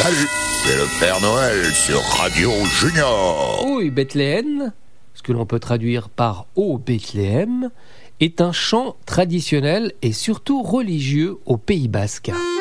Salut, c'est le Père Noël sur Radio Junior. Oi Bethléem, ce que l'on peut traduire par Ô Bethléem, est un chant traditionnel et surtout religieux au Pays Basque.